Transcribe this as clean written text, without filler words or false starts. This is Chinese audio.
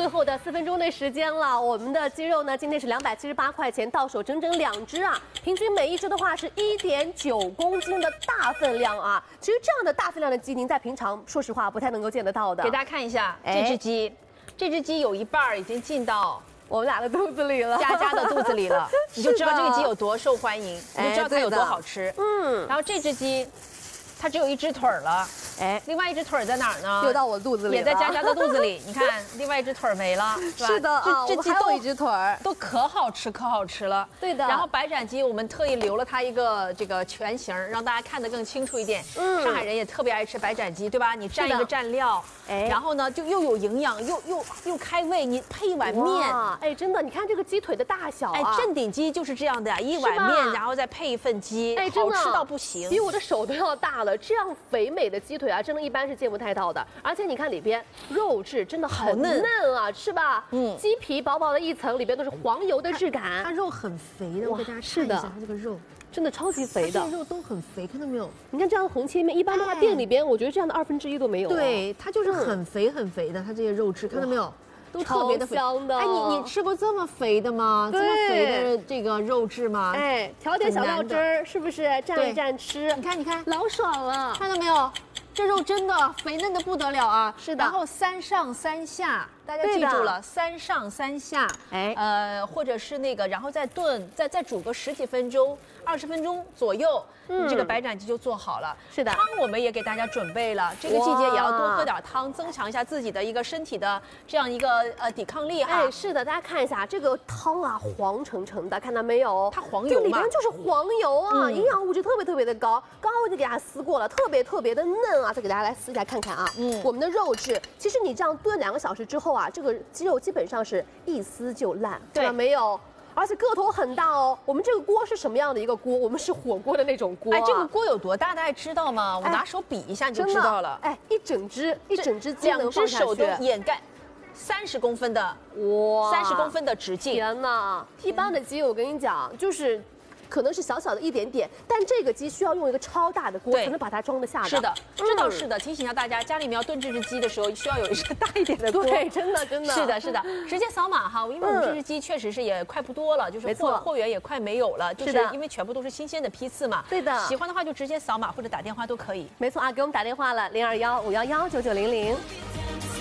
最后的4分钟的时间了，我们的鸡肉呢，今天是278块钱到手，整整2只啊，平均每一只的话是1.9公斤的大分量啊。其实这样的大分量的鸡，您在平常说实话不太能够见得到的。 给大家看一下这只鸡，这只鸡有一半已经进到我们俩的肚子里了， 佳佳的肚子里了，你就知道这个鸡有多受欢迎，你就知道它有多好吃。然后这只鸡，它只有1只腿了。另外1只腿在哪儿呢？ 又到我肚子里了， 也在佳佳的肚子里。你看，另外1只腿没了，是吧？ 是的啊， 这鸡还有1只腿都可好吃，可好吃了。 对的。 然后白斩鸡，我们特意留了它一个这个全形，让大家看得更清楚一点。上海人也特别爱吃白斩鸡，对吧？你蘸一个蘸料，然后呢就又有营养，又开胃，你配一碗面。 真的，你看这个鸡腿的大小啊！ 正鼎鸡就是这样的呀，一碗面，然后再配一份鸡，好吃到不行， 比我的手都要大了。这样肥美的鸡腿啊，真的一般是见不太到的。而且你看里边肉质真的很嫩啊，是吧？鸡皮薄薄的一层，里边都是黄油的质感。 它肉很肥的，我给大家看一下它这个肉。 真的超级肥的， 这些肉都很肥，看到没有？ 你看这样的横切面，一般的话店里边，我觉得这样的1/2都没有。 对，它就是很肥很肥的，它这些肉质看到没有？都特别的香的。 你吃过这么肥的吗？这么肥的这个肉质吗？ 调点小料汁儿，是不是蘸一蘸吃？ 你看， 老爽了， 看到没有？这肉真的肥嫩的不得了啊！ 是的。 然后3上3下，大家记住了，3上3下。或者是那个，然后再炖，再煮个10几分钟，20分钟左右，这个白斩鸡就做好了。 是的。 汤我们也给大家准备了，这个季节也要多喝点汤，增强一下自己的一个身体的这样一个抵抗力哈。 是的，大家看一下这个汤啊，黄澄澄的，看到没有？ 它黄油嘛， 里边就是黄油啊，营养物质特别的高。刚刚我就给大家撕过了，特别的嫩啊，再给大家来撕一下看看啊。我们的肉质，其实你这样炖2个小时之后啊，这个鸡肉基本上是一撕就烂，看到没有？而且个头很大哦。我们这个锅是什么样的一个锅？我们是火锅的那种锅。 这个锅有多大，大家知道吗？我拿手比一下你就知道了。 一整只鸡 2只手都掩盖30公分的，30公分的直径。 天哪！一般的鸡我跟你讲就是。可能是小小的一点点，但这个鸡需要用一个超大的锅才能把它装得下的。 是的，这倒是的。提醒一下大家，家里面要炖这只鸡的时候，需要有一个大一点的锅。 对，真的。 是的，直接扫码哈，因为我们这只鸡确实是也快不多了，就是货源也快没有了，就是因为全部都是新鲜的批次嘛。 对的。 喜欢的话就直接扫码或者打电话都可以。 没错啊，给我们打电话了，021-511-9900。